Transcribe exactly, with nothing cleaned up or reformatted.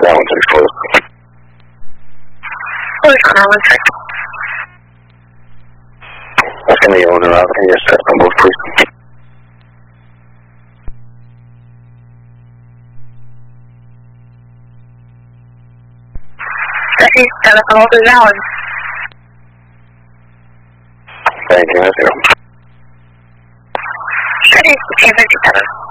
That one's exposed. Who's on one sec? That's going to be owner of it. Yes, sir. On both, please. Jesse, seven, hold it down. Thank you, that's zero. Jesse, ten fifty-seven.